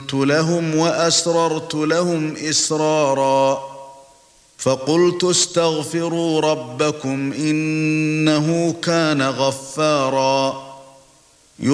فأعلنت لهم وأسررت لهم إسرارا فقلت استغفروا ربكم إنه كان غفارا